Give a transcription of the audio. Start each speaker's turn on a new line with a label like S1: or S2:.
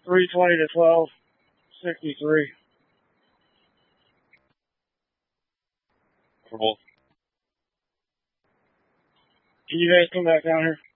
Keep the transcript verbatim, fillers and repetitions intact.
S1: three twenty to twelve sixty-three.
S2: For both.
S1: Can you guys come back down here?